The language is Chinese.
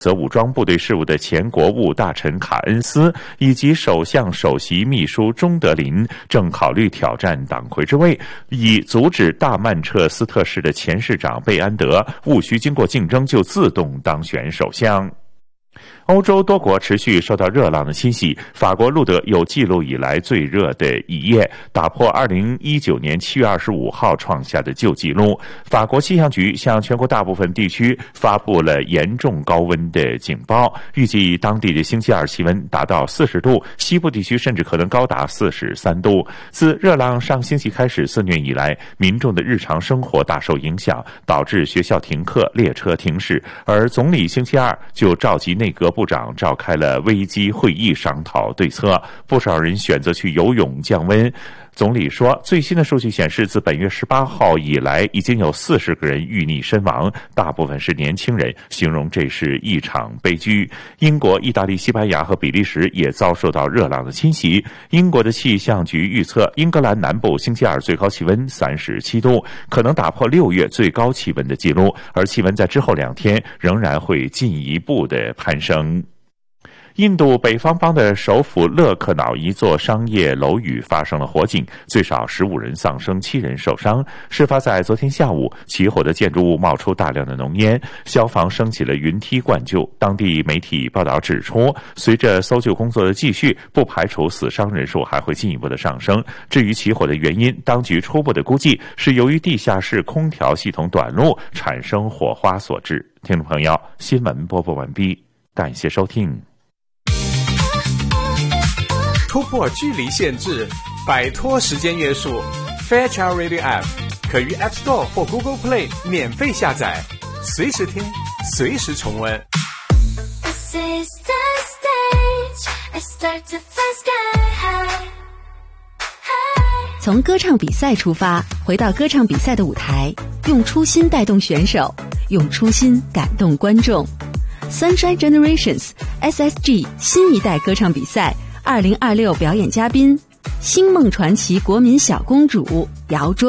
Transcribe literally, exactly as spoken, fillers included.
责武装部队事务的前国务大臣卡恩斯以及首相首席秘书钟德林正考虑挑战党魁之位，以阻止大曼彻斯特市的前市长贝安德务需经过竞争就自动当选首相。欧洲多国持续受到热浪的侵袭，法国录得有记录以来最热的一夜，打破二零一九年七月二十五号创下的旧纪录。法国气象局向全国大部分地区发布了严重高温的警报，预计当地的星期二气温达到四十度，西部地区甚至可能高达四十三度。自热浪上星期开始肆虐以来，民众的日常生活大受影响，导致学校停课、列车停驶，而总理星期二就召集内阁部长召开了危机会议商讨对策，不少人选择去游泳降温。总理说，最新的数据显示，自本月十八号以来，已经有四十个人遇溺身亡，大部分是年轻人，形容这是一场悲剧。英国、意大利、西班牙和比利时也遭受到热浪的侵袭。英国的气象局预测，英格兰南部星期二最高气温三十七度，可能打破六月最高气温的记录，而气温在之后两天仍然会进一步的攀升。印度北方邦的首府勒克瑙一座商业楼宇发生了火警，最少十五人丧生，七人受伤。事发在昨天下午，起火的建筑物冒出大量的浓烟，消防升起了云梯灌救。当地媒体报道指出，随着搜救工作的继续，不排除死伤人数还会进一步的上升。至于起火的原因，当局初步的估计是由于地下室空调系统短路产生火花所致。听众朋友，新闻播报完毕，感谢收听。 突破距离限制，摆脱时间约束 Fairchild Radio App 可于 App Store 或 Google Play 免费下载，随时听，随时重温。 This is the stage, I start to fly sky high. 从歌唱比赛出发，回到歌唱比赛的舞台，用初心带动选手，用初心感动观众。Sunshine Generations S S G 新一代歌唱比赛二零二六表演嘉宾：星梦传奇国民小公主姚卓。